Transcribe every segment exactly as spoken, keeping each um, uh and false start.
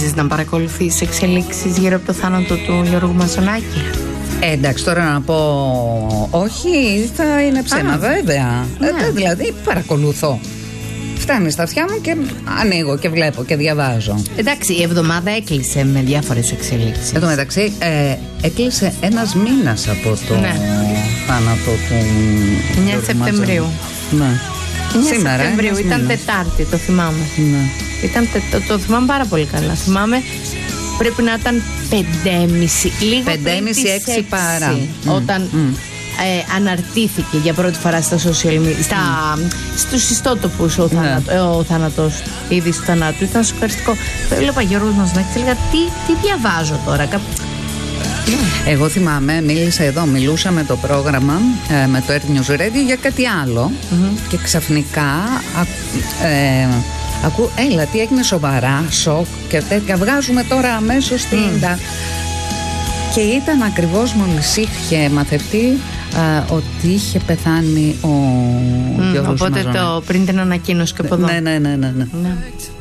συνεχίζεις να παρακολουθείς εξελίξεις γύρω από το θάνατο του Γιώργου Μαζονάκη? Ε, εντάξει, τώρα να πω όχι, θα είναι ψέμα. Α, βέβαια. Ναι. Ε, δηλαδή, παρακολουθώ. Φτάνει στα αυτιά μου και ανοίγω και βλέπω και διαβάζω. Εντάξει, η εβδομάδα έκλεισε με διάφορες εξελίξεις. Εν τω μεταξύ, ε, έκλεισε ένας μήνας από το ναι. θάνατο του εννιά Σεπτεμβρίου. Ναι. εννιά Σήμερα, Σεπτεμβρίου, ήταν μήνας. Τετάρτη, το θυμάμαι. Ναι. Ήταν τε, το, το θυμάμαι πάρα πολύ καλά. Θυμάμαι πρέπει να ήταν πεντέμιση, λίγο πεντέμιση, πριν έξι παρά. Όταν mm. Ε, αναρτήθηκε για πρώτη φορά στα social media, στα, mm. στους ιστότοπους ο, θάνατο, ναι. ε, ο θάνατος, η είδηση του θανάτου. Ήταν σοκαριστικό. Το έλεγα Γιώργος Μαζονάκη και έλεγα τι, τι διαβάζω τώρα. Κα... Εγώ θυμάμαι, μίλησα εδώ, μιλούσα με το πρόγραμμα, ε, με το Earth News Radio για κάτι άλλο mm-hmm. και ξαφνικά ε, ακούω, έλα τι έγινε, σοβαρά, σοκ και τέτοια, βγάζουμε τώρα αμέσως την mm. Και ήταν ακριβώς μόλις είχε μαθευτεί α, ότι είχε πεθάνει ο mm, Γιώργος Οπότε Μαζονάκη. Το πριν την ανακοίνωση και από εδώ. Ναι, ναι, ναι, ναι, ναι. ναι.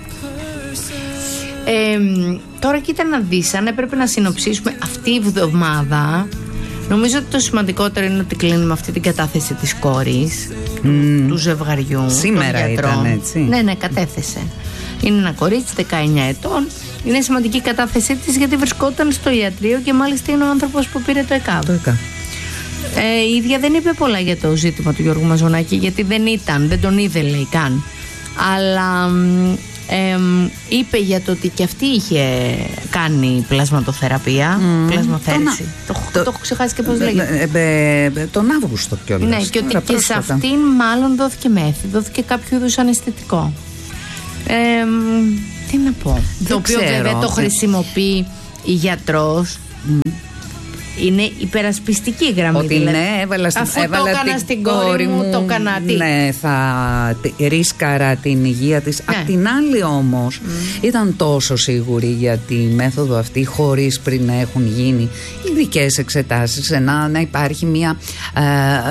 Ε, τώρα κοίτα να δεις, αν έπρεπε να συνοψίσουμε αυτή η εβδομάδα, νομίζω ότι το σημαντικότερο είναι ότι κλείνουμε αυτή την κατάθεση της κόρης mm. του, του ζευγαριού. Σήμερα ήταν έτσι. Ναι, ναι, κατέθεσε. Είναι ένα κορίτσι δεκαεννιά ετών. Είναι σημαντική η κατάθεσή της γιατί βρισκόταν στο ιατρείο και μάλιστα είναι ο άνθρωπος που πήρε το ΕΚΑΒ. Το ΕΚΑΒ. Ε, η ίδια δεν είπε πολλά για το ζήτημα του Γιώργου Μαζονάκη γιατί δεν ήταν, δεν τον είδε λέει καν. Αλλά ε, είπε για το ότι και αυτή είχε κάνει πλασματοθεραπεία, mm. πλασμοθέρηση. Το, το, το, το έχω ξεχάσει και πώς λέγεται. Ε, ε, τον Αύγουστο κιόλας. Ναι, και ότι και σε αυτήν μάλλον δόθηκε μέθη, δόθηκε κάποιο είδους αναισθητικό. Ε, τι να πω. Δεν το οποίο ξέρω. Βέβαια το χρησιμοποιεί η γιατρός. Mm. Είναι υπερασπιστική γραμμή. Ότι δηλαδή, ναι, έβαλα, αφού έβαλα το έκανα στην κόρη μου, το έκανα τι. Ναι, θα ρίσκαρα την υγεία της. Ναι. Απ' την άλλη όμως mm. ήταν τόσο σίγουρη για τη μέθοδο αυτή, χωρίς πριν να έχουν γίνει ειδικές εξετάσεις, να, να υπάρχει μια ε,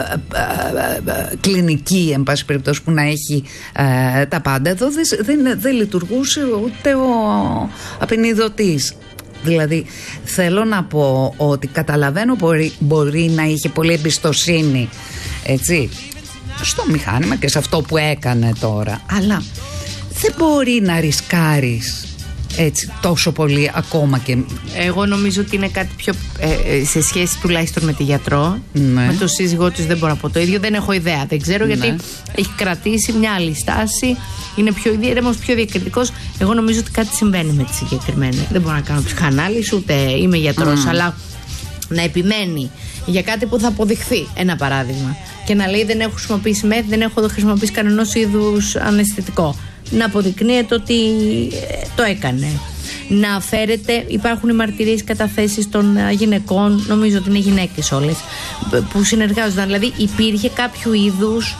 ε, ε, κλινική, εν πάση περιπτώσει, που να έχει ε, τα πάντα. Εδώ δεν, δεν, δεν λειτουργούσε ούτε ο απεινιδωτής. Δηλαδή θέλω να πω ότι καταλαβαίνω μπορεί, μπορεί να είχε πολύ εμπιστοσύνη, έτσι, στο μηχάνημα και σε αυτό που έκανε τώρα, αλλά δεν μπορεί να ρισκάρεις έτσι τόσο πολύ ακόμα και... Εγώ νομίζω ότι είναι κάτι πιο ε, σε σχέση τουλάχιστον με τη γιατρό, ναι. Με το σύζυγό της δεν μπορώ να πω το ίδιο, δεν έχω ιδέα, δεν ξέρω, ναι. Γιατί έχει κρατήσει μια άλλη στάση, είναι πιο ήρεμος, πιο διακριτικός. Εγώ νομίζω ότι κάτι συμβαίνει με τη συγκεκριμένη. Δεν μπορώ να κάνω ψυχανάλυση, ούτε είμαι γιατρός, mm. αλλά να επιμένει για κάτι που θα αποδειχθεί, ένα παράδειγμα, και να λέει δεν έχω χρησιμοποιήσει μεθ, δεν έχω χρησιμοποιήσει κανένας είδους αναισθητικό, να αποδεικνύεται ότι το έκανε. Να φέρεται, υπάρχουν οι μαρτυρίες, καταθέσεις των γυναικών, νομίζω ότι είναι γυναίκες όλες που συνεργάζονταν. Δηλαδή υπήρχε κάποιο είδους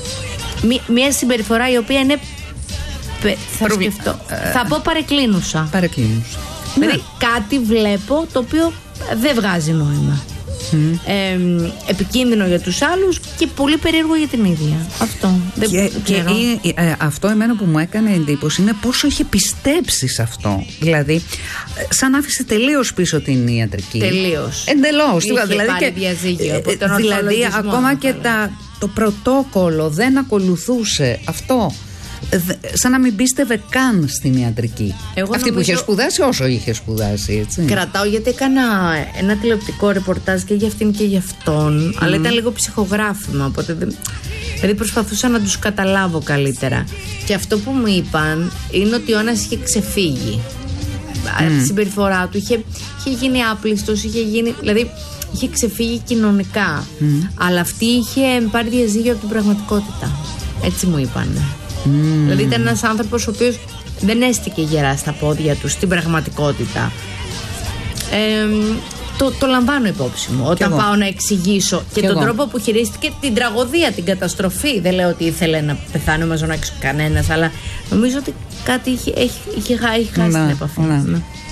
μια συμπεριφορά η οποία είναι, θα Προβλη... σκεφτώ, ε... θα πω παρεκκλίνουσα. Παρεκκλίνουσα. Δηλαδή ναι. Κάτι βλέπω το οποίο δεν βγάζει νόημα. Mm. Ε, επικίνδυνο για τους άλλους και πολύ περίεργο για την ίδια. Αυτό δεν και, και η, ε, αυτό εμένα που μου έκανε εντύπωση είναι πόσο είχε πιστέψει σε αυτό. Δηλαδή σαν άφησε τελείως πίσω την ιατρική. Τελείως. Εντελώς. Είχε δηλαδή πάρει και, διαζύγιο από τον δηλαδή ακόμα και τα, το πρωτόκολλο δεν ακολουθούσε αυτό. Σαν να μην πίστευε καν στην ιατρική. Εγώ αυτή νομίζω... που είχε σπουδάσει όσο είχε σπουδάσει, έτσι. Κρατάω γιατί έκανα ένα τηλεοπτικό ρεπορτάζ και για αυτήν και για αυτόν, mm. αλλά ήταν λίγο ψυχογράφημα, οπότε δεν... δηλαδή προσπαθούσα να τους καταλάβω καλύτερα. Και αυτό που μου είπαν είναι ότι ο ένας είχε ξεφύγει mm. από τη συμπεριφορά του, είχε, είχε γίνει άπλιστος, είχε γίνει, δηλαδή είχε ξεφύγει κοινωνικά, mm. αλλά αυτή είχε πάρει διαζύγιο από την πραγματικότητα. Έτσι μου είπαν. Mm. Δηλαδή ήταν ένας άνθρωπος ο οποίος δεν έστηκε γερά στα πόδια του στην πραγματικότητα. ε, το, το λαμβάνω υπόψη μου όταν πάω να εξηγήσω και, και τον εγώ. τρόπο που χειρίστηκε την τραγωδία, την καταστροφή. Δεν λέω ότι ήθελε να πεθάνει ο Μαζονάκης κανένας, αλλά νομίζω ότι κάτι είχε, είχε, είχε, είχε χάσει την επαφή. Ναι.